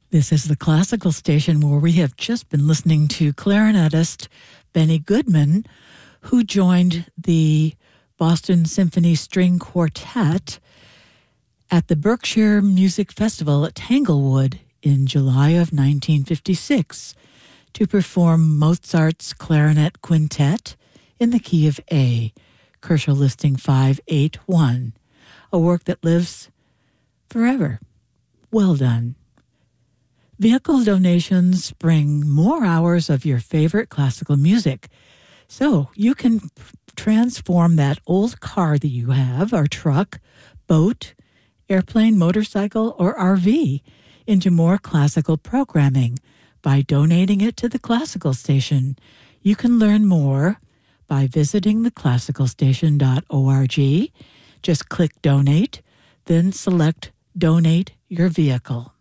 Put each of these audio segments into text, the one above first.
This is the classical station where we have just been listening to clarinetist Benny Goodman, who joined the Boston Symphony String Quartet at the Berkshire Music Festival at Tanglewood in July of 1956 to perform Mozart's Clarinet Quintet in the key of A, Kershaw Listing 581, a work that lives forever. Well done. Vehicle donations bring more hours of your favorite classical music, so you can transform that old car that you have, or truck, boat, airplane, motorcycle, or RV into more classical programming by donating it to the classical station. You can learn more by visiting theclassicalstation.org. Just click donate, then select donate your vehicle.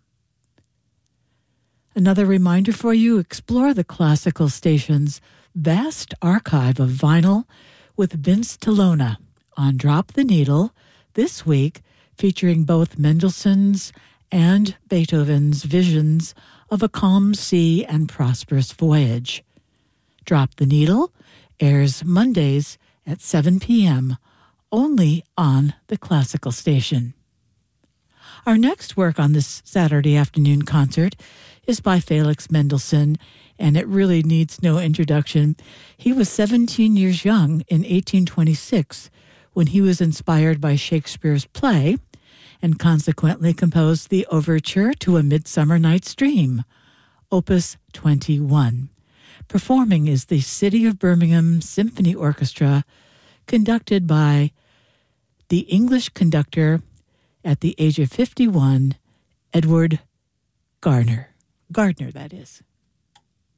Another reminder for you, explore the classical station's vast archive of vinyl with Vince Tolona on Drop the Needle this week, featuring both Mendelssohn's and Beethoven's visions of a calm sea and prosperous voyage. Drop the Needle airs Mondays at 7 p.m. only on the classical station. Our next work on this Saturday afternoon concert is by Felix Mendelssohn, and it really needs no introduction. He was 17 years young in 1826 when he was inspired by Shakespeare's play and consequently composed the overture to A Midsummer Night's Dream, Opus 21. Performing is the City of Birmingham Symphony Orchestra, conducted by the English conductor at the age of 51, Edward Gardner. Gardner, that is.